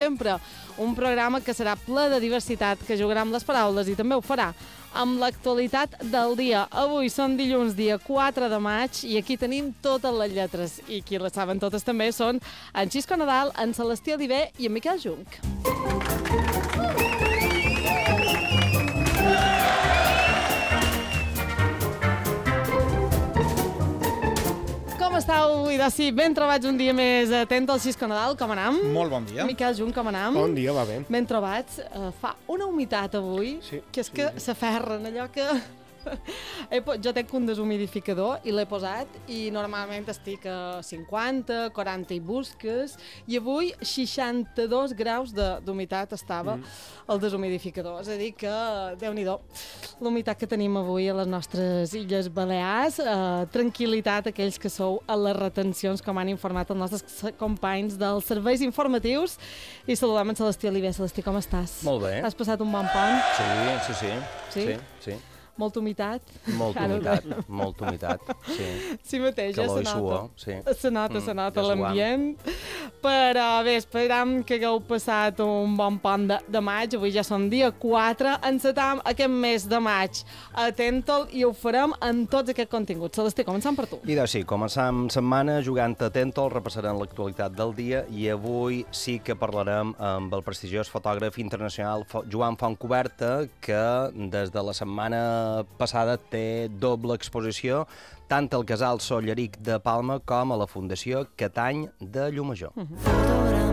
sempre. Un programa que serà ple de diversitat, que jugarà amb les paraules i també ho farà amb l'actualitat del dia. Avui són dilluns, dia 4 de maig, i aquí tenim totes les lletres. I qui les saben totes també són en Xisco Nadal, en Celestí Oliver i en Miquel Junc. Com estàu? I sí, ben trobats un dia més. Atent al Xisco Nadal, com anam? Molt bon dia. Miquel Junc, com anam? Bon dia, va bé. Ben trobats. Fa una humitat avui, Sí, que és que s'aferren, allò que... Jo tenc un deshumidificador i l'he posat i normalment estic a 50, 40 i busques, i avui 62 graus d'humitat estava el deshumidificador. És a dir que, Déu-n'hi-do, l'humitat que tenim avui a les nostres Illes Balears. Tranquil·litat a aquells que sou a les retencions, com han informat els nostres companys dels serveis informatius. I saludem en Celestí Oliver. Celestí, com estàs? Molt bé. Has passat un bon pont? Sí. Sí? Molta humitat? Molta humitat, sí. Sí mateix, Calor se nota. i suor, sí. Se nota de l'ambient. Però bé, esperam que hagueu passat un bon pont de maig. Avui ja són dia 4. Encetam aquest mes de maig. Atenta'l i ho farem en tots aquests continguts. Celestí, començam per tu. I doncs sí, començam setmana jugant a Atentol, repassarem l'actualitat del dia i avui sí que parlarem amb el prestigiós fotògraf internacional Joan Fontcuberta, que des de la setmana passada té doble exposició tant al Casal Solleric de Palma com a la Fundació Catany de Llumajor.